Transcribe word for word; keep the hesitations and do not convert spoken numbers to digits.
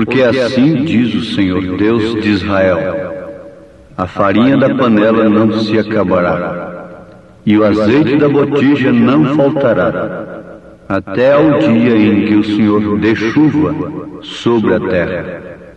Porque assim diz o Senhor Deus de Israel: a farinha da panela não se acabará, e o azeite da botija não faltará, até ao dia em que o Senhor dê chuva sobre a terra.